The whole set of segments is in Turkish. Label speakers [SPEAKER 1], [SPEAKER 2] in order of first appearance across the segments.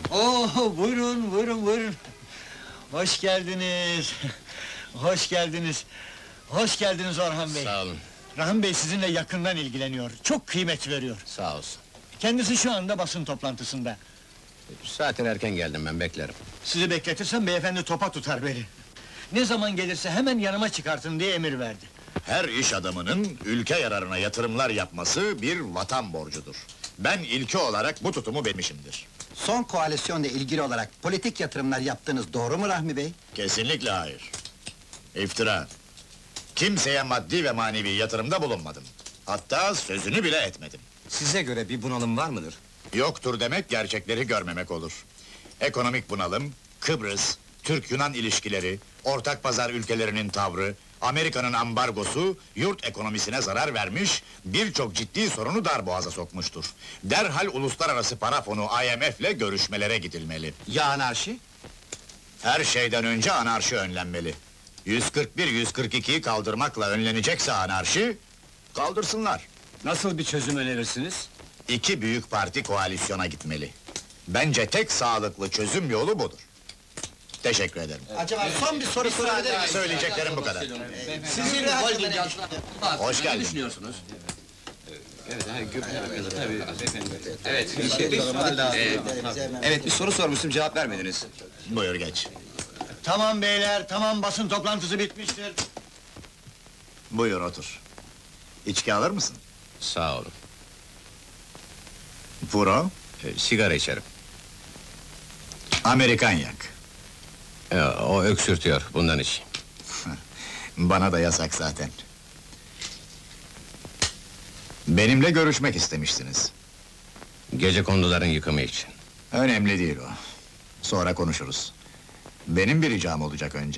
[SPEAKER 1] Oo, buyurun, buyurun, buyurun. Hoş geldiniz. Hoş geldiniz. Hoş geldiniz Orhan Bey.
[SPEAKER 2] Sağ olun,
[SPEAKER 1] Rahmi Bey sizinle yakından ilgileniyor. Çok kıymet veriyor.
[SPEAKER 2] sağ olsun.
[SPEAKER 1] Kendisi şu anda basın toplantısında.
[SPEAKER 2] Zaten erken geldim ben, beklerim.
[SPEAKER 1] Sizi bekletirsem beyefendi topa tutar beni. Ne zaman gelirse hemen yanıma çıkartın diye emir verdi.
[SPEAKER 3] Her iş adamının ülke yararına yatırımlar yapması bir vatan borcudur. Ben ilke olarak bu tutumu vermişimdir.
[SPEAKER 4] Son koalisyonla ilgili olarak politik yatırımlar yaptığınız doğru mu Rahmi Bey?
[SPEAKER 3] Kesinlikle hayır. İftira. Kimseye maddi ve manevi yatırımda bulunmadım. Hatta sözünü bile etmedim.
[SPEAKER 5] Size göre bir bunalım var mıdır?
[SPEAKER 3] Yoktur demek, gerçekleri görmemek olur. Ekonomik bunalım, Kıbrıs, Türk-Yunan ilişkileri, ortak pazar ülkelerinin tavrı, Amerika'nın ambargosu, yurt ekonomisine zarar vermiş, birçok ciddi sorunu darboğaza sokmuştur. Derhal Uluslararası Para Fonu IMF'le görüşmelere gidilmeli.
[SPEAKER 5] Ya anarşi?
[SPEAKER 3] Her şeyden önce anarşi önlenmeli. 141-142'yi kaldırmakla önlenecekse anarşi, kaldırsınlar.
[SPEAKER 5] Nasıl bir çözüm önerirsiniz?
[SPEAKER 3] İki büyük parti koalisyona gitmeli. Bence tek sağlıklı çözüm yolu budur. Teşekkür ederim.
[SPEAKER 4] Acaba son bir soru sorabilir miyim?
[SPEAKER 3] Söyleyeceklerim bu kadar.
[SPEAKER 4] Sizin holding
[SPEAKER 3] Hoş geldin.
[SPEAKER 2] Düşünüyorsunuz?
[SPEAKER 5] Evet, bir soru sormuştum, cevap vermediniz.
[SPEAKER 3] Buyur geç.
[SPEAKER 1] Tamam beyler, tamam basın toplantısı bitmiştir.
[SPEAKER 3] Buyur otur. İçki alır mısın?
[SPEAKER 2] Sağ olun.
[SPEAKER 3] Puro,
[SPEAKER 2] Sigara içerim.
[SPEAKER 3] Amerikan yak.
[SPEAKER 2] O öksürtüyor, bundan iç.
[SPEAKER 3] Bana da yasak zaten. Benimle görüşmek istemiştiniz.
[SPEAKER 2] Gecekonduların yıkımı için.
[SPEAKER 3] Önemli değil o. Sonra konuşuruz. Benim bir ricam olacak önce.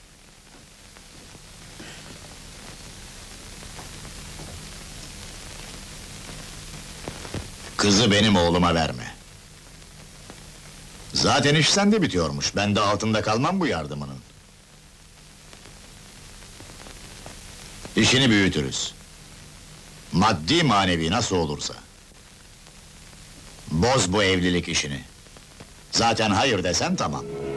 [SPEAKER 3] Kızı benim oğluma verme. Zaten iş sende bitiyormuş, ben de altında kalmam bu yardımının. İşini büyütürüz. Maddi manevi nasıl olursa. Boz bu evlilik işini. Zaten hayır desen tamam.